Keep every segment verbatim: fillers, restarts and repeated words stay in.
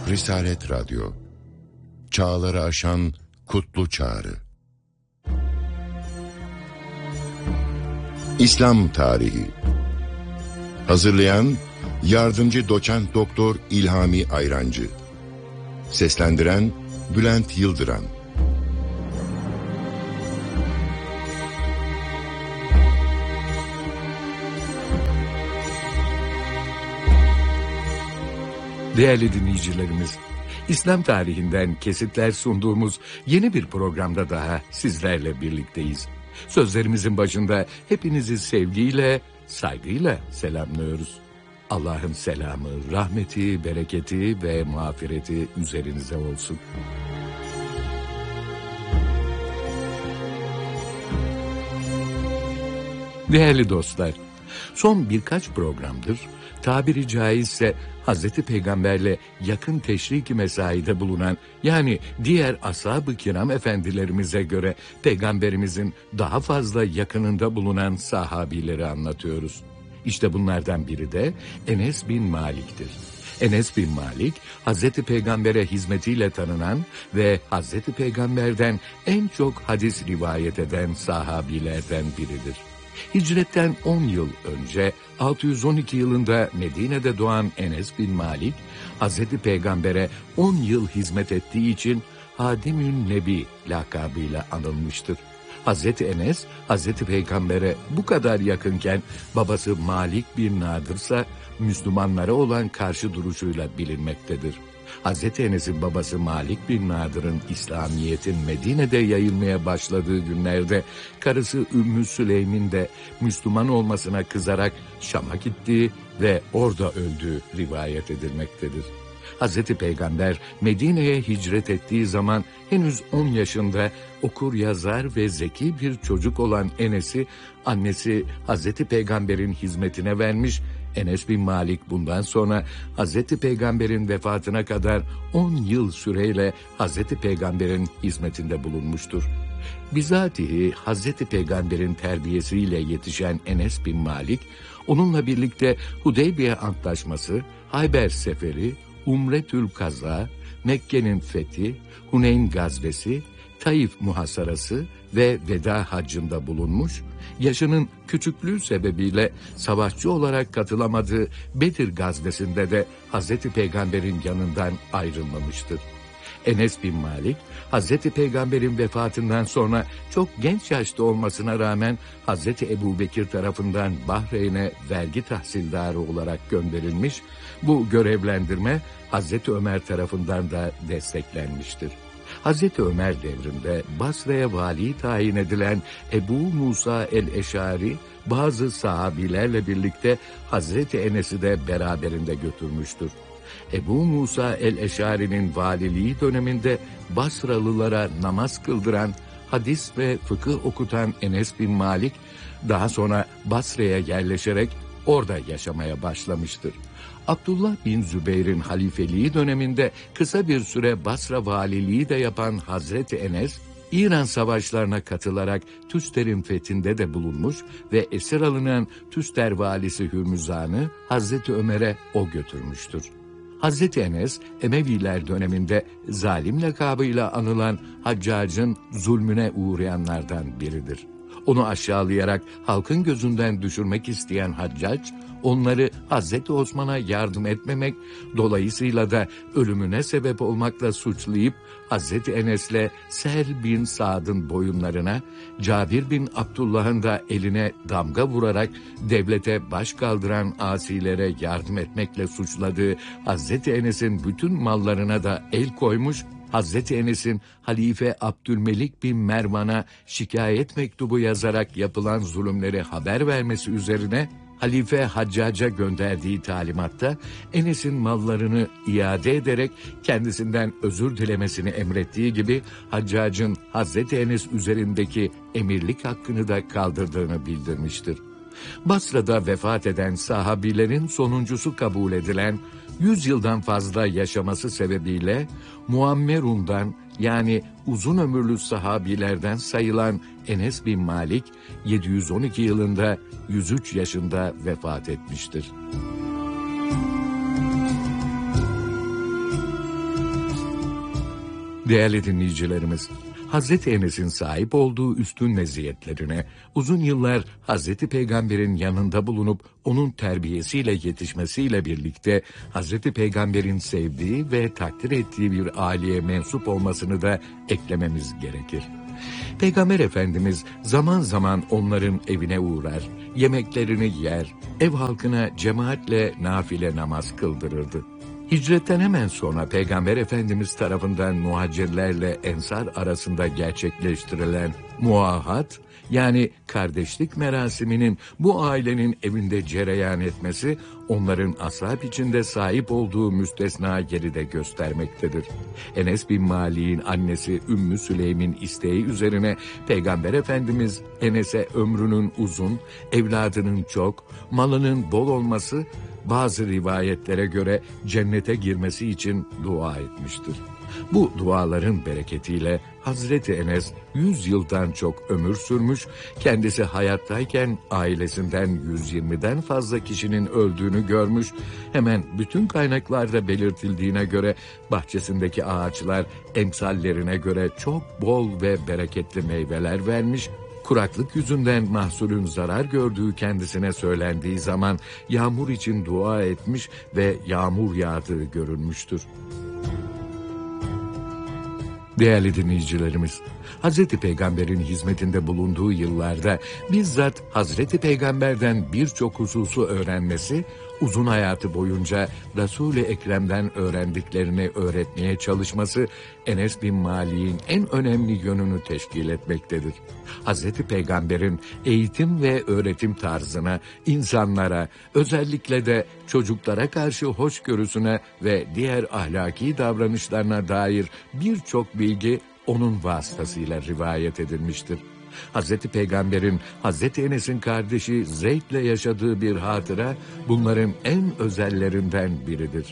Risalet Radyo, çağları aşan kutlu çağrı. İslam Tarihi. Hazırlayan Yardımcı Doçent Doktor İlhami Ayrancı. Seslendiren Bülent Yıldıran. Değerli dinleyicilerimiz, İslam tarihinden kesitler sunduğumuz yeni bir programda daha sizlerle birlikteyiz. Sözlerimizin başında hepinizi sevgiyle, saygıyla selamlıyoruz. Allah'ın selamı, rahmeti, bereketi ve mağfireti üzerinize olsun. Değerli dostlar, son birkaç programdır tabiri caizse Hazreti Peygamberle yakın teşriki mesaide bulunan, yani diğer ashab-ı kiram efendilerimize göre Peygamberimizin daha fazla yakınında bulunan sahabileri anlatıyoruz. İşte bunlardan biri de Enes bin Malik'tir. Enes bin Malik, Hazreti Peygamber'e hizmetiyle tanınan ve Hazreti Peygamber'den en çok hadis rivayet eden sahabilerden biridir. Hicretten on yıl önce altı yüz on iki yılında Medine'de doğan Enes bin Malik, Hazreti Peygamber'e on yıl hizmet ettiği için Hadimün Nebi lakabıyla anılmıştır. Hazreti Enes, Hazreti Peygamber'e bu kadar yakınken babası Malik bin Nadır'sa Müslümanlara olan karşı duruşuyla bilinmektedir. Hazreti Enes'in babası Malik bin Nadır'ın İslamiyet'in Medine'de yayılmaya başladığı günlerde karısı Ümmü Süleym'in de Müslüman olmasına kızarak Şam'a gittiği ve orada öldüğü rivayet edilmektedir. Hazreti Peygamber Medine'ye hicret ettiği zaman henüz on yaşında okur yazar ve zeki bir çocuk olan Enes'i annesi Hazreti Peygamber'in hizmetine vermiş. Enes bin Malik bundan sonra Hazreti Peygamber'in vefatına kadar on yıl süreyle Hazreti Peygamber'in hizmetinde bulunmuştur. Bizatihi Hazreti Peygamber'in terbiyesiyle yetişen Enes bin Malik, onunla birlikte Hudeybiye Antlaşması, Hayber Seferi, Umretül Kaza, Mekke'nin fethi, Huneyn Gazvesi, Taif Muhasarası ve Veda Haccı'nda bulunmuş, yaşının küçüklüğü sebebiyle savaşçı olarak katılamadığı Bedir Gazvesi'nde de Hazreti Peygamber'in yanından ayrılmamıştır. Enes bin Malik, Hazreti Peygamber'in vefatından sonra çok genç yaşta olmasına rağmen Hazreti Ebubekir tarafından Bahreyn'e vergi tahsildarı olarak gönderilmiş, bu görevlendirme Hazreti Ömer tarafından da desteklenmiştir. Hazreti Ömer devrinde Basra'ya vali tayin edilen Ebu Musa el-Eşari bazı sahabilerle birlikte Hazreti Enes'i de beraberinde götürmüştür. Ebu Musa el-Eşari'nin valiliği döneminde Basralılara namaz kıldıran, hadis ve fıkıh okutan Enes bin Malik, daha sonra Basra'ya yerleşerek orada yaşamaya başlamıştır. Abdullah bin Zübeyir'in halifeliği döneminde kısa bir süre Basra valiliği de yapan Hazreti Enes, İran savaşlarına katılarak Tüster'in fethinde de bulunmuş ve esir alınan Tüster valisi Hürmüzan'ı Hazreti Ömer'e o götürmüştür. Hazreti Enes, Emeviler döneminde zalim lakabıyla anılan Haccac'ın zulmüne uğrayanlardan biridir. Onu aşağılayarak halkın gözünden düşürmek isteyen Haccac, onları Hazreti Osman'a yardım etmemek, dolayısıyla da ölümüne sebep olmakla suçlayıp Hazreti Enes'le Sehl bin Sa'd'ın boyunlarına, Cabir bin Abdullah'ın da eline damga vurarak devlete baş kaldıran asilere yardım etmekle suçladığı Hazreti Enes'in bütün mallarına da el koymuş, Hazreti Enes'in Halife Abdülmelik bin Mervan'a şikayet mektubu yazarak yapılan zulümleri haber vermesi üzerine Halife Haccac'a gönderdiği talimatta Enes'in mallarını iade ederek kendisinden özür dilemesini emrettiği gibi Haccac'ın Hazreti Enes üzerindeki emirlik hakkını da kaldırdığını bildirmiştir. Basra'da vefat eden sahabilerin sonuncusu kabul edilen, yüz yıldan fazla yaşaması sebebiyle Muammerun'dan, yani uzun ömürlü sahabilerden sayılan Enes bin Malik, yedi yüz on iki yılında yüz üç yaşında vefat etmiştir. Değerli dinleyicilerimiz, Hazreti Enes'in sahip olduğu üstün meziyetlerine, uzun yıllar Hazreti Peygamber'in yanında bulunup onun terbiyesiyle yetişmesiyle birlikte Hazreti Peygamber'in sevdiği ve takdir ettiği bir aileye mensup olmasını da eklememiz gerekir. Peygamber Efendimiz zaman zaman onların evine uğrar, yemeklerini yer, ev halkına cemaatle nafile namaz kıldırırdı. Hicretten hemen sonra Peygamber Efendimiz tarafından muhacirlerle ensar arasında gerçekleştirilen muahat, yani kardeşlik merasiminin bu ailenin evinde cereyan etmesi, onların ashab içinde sahip olduğu müstesna yeri de göstermektedir. Enes bin Malik'in annesi Ümmü Süleym'in isteği üzerine Peygamber Efendimiz Enes'e ömrünün uzun, evladının çok, malının bol olması, bazı rivayetlere göre cennete girmesi için dua etmiştir. Bu duaların bereketiyle Hazreti Enes yüz yıldan çok ömür sürmüş, kendisi hayattayken ailesinden yüz yirmiden fazla kişinin öldüğünü görmüş, hemen bütün kaynaklarda belirtildiğine göre bahçesindeki ağaçlar emsallerine göre çok bol ve bereketli meyveler vermiş, kuraklık yüzünden mahsulün zarar gördüğü kendisine söylendiği zaman yağmur için dua etmiş ve yağmur yağdığı görülmüştür. Değerli dinleyicilerimiz, Hazreti Peygamber'in hizmetinde bulunduğu yıllarda bizzat Hazreti Peygamber'den birçok hususu öğrenmesi, uzun hayatı boyunca Resul-i Ekrem'den öğrendiklerini öğretmeye çalışması Enes bin Malik'in en önemli yönünü teşkil etmektedir. Hazreti Peygamber'in eğitim ve öğretim tarzına, insanlara, özellikle de çocuklara karşı hoşgörüsüne ve diğer ahlaki davranışlarına dair birçok bilgi onun vasıtasıyla rivayet edilmiştir. Hazreti Peygamber'in Hazreti Enes'in kardeşi Zeyd'le yaşadığı bir hatıra bunların en özellerinden biridir.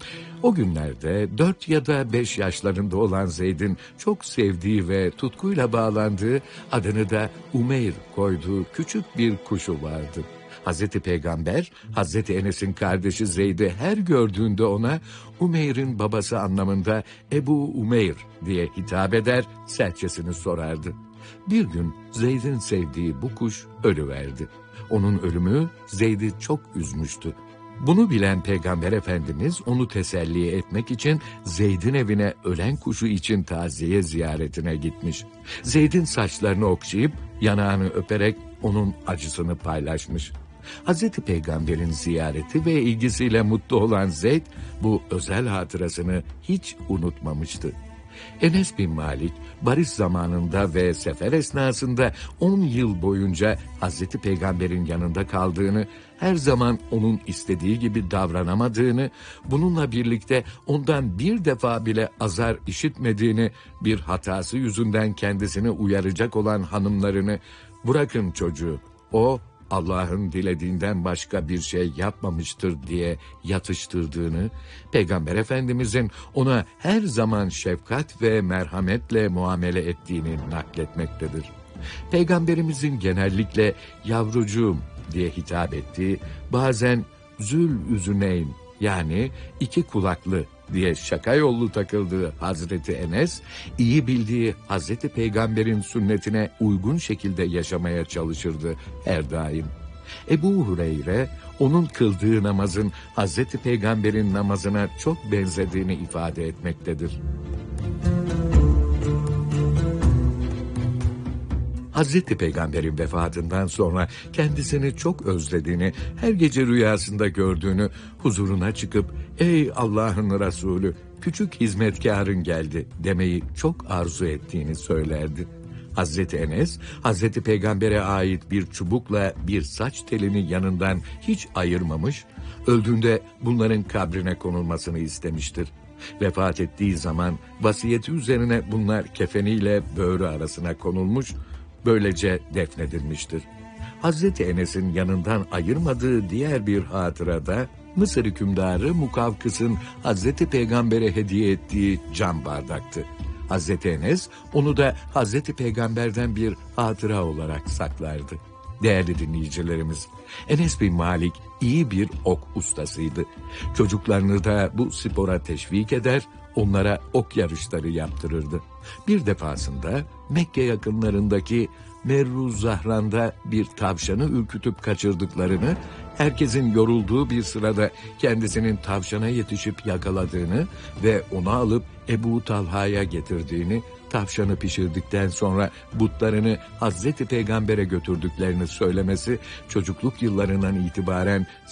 O günlerde dört ya da beş yaşlarında olan Zeyd'in çok sevdiği ve tutkuyla bağlandığı, adını da Umeyr koyduğu küçük bir kuşu vardı. Hazreti Peygamber, Hazreti Enes'in kardeşi Zeyd'i her gördüğünde ona Umeyr'in babası anlamında Ebu Umeyr diye hitap eder, serçesini sorardı. Bir gün Zeyd'in sevdiği bu kuş ölüverdi. Onun ölümü Zeyd'i çok üzmüştü. Bunu bilen Peygamber Efendimiz onu teselli etmek için Zeyd'in evine ölen kuşu için taziye ziyaretine gitmiş. Zeyd'in saçlarını okşayıp yanağını öperek onun acısını paylaşmış. Hazreti Peygamber'in ziyareti ve ilgisiyle mutlu olan Zeyd bu özel hatırasını hiç unutmamıştı. Enes bin Malik, barış zamanında ve sefer esnasında on yıl boyunca Hazreti Peygamber'in yanında kaldığını, her zaman onun istediği gibi davranamadığını, bununla birlikte ondan bir defa bile azar işitmediğini, bir hatası yüzünden kendisini uyaracak olan hanımlarını, "Bırakın çocuğu, o Allah'ın dilediğinden başka bir şey yapmamıştır" diye yatıştırdığını, Peygamber Efendimizin ona her zaman şefkat ve merhametle muamele ettiğini nakletmektedir. Peygamberimizin genellikle "yavrucuğum" diye hitap ettiği, bazen Zül-Üzüneyn yani iki kulaklı diye şaka yollu takıldığı Hazreti Enes, iyi bildiği Hazreti Peygamber'in sünnetine uygun şekilde yaşamaya çalışırdı her daim. Ebu Hureyre, onun kıldığı namazın Hazreti Peygamber'in namazına çok benzediğini ifade etmektedir. Hazreti Peygamber'in vefatından sonra kendisini çok özlediğini, her gece rüyasında gördüğünü, huzuruna çıkıp "Ey Allah'ın Resulü, küçük hizmetkarın geldi" demeyi çok arzu ettiğini söylerdi. Hazreti Enes, Hazreti Peygamber'e ait bir çubukla bir saç telini yanından hiç ayırmamış, öldüğünde bunların kabrine konulmasını istemiştir. Vefat ettiği zaman vasiyeti üzerine bunlar kefeniyle böğrü arasına konulmuş, böylece defnedilmiştir. Hazreti Enes'in yanından ayırmadığı diğer bir hatırada, Mısır hükümdarı Mukavkıs'ın Hazreti Peygamber'e hediye ettiği cam bardaktı. Hazreti Enes onu da Hazreti Peygamber'den bir hatıra olarak saklardı. Değerli dinleyicilerimiz, Enes bin Malik iyi bir ok ustasıydı. Çocuklarını da bu spora teşvik eder, onlara ok yarışları yaptırırdı. Bir defasında Mekke yakınlarındaki Merru Zahran'da bir tavşanı ürkütüp kaçırdıklarını, herkesin yorulduğu bir sırada kendisinin tavşana yetişip yakaladığını ve onu alıp Ebu Talha'ya getirdiğini, tavşanı pişirdikten sonra butlarını Hazreti Peygamber'e götürdüklerini söylemesi çocukluk yıllarından itibaren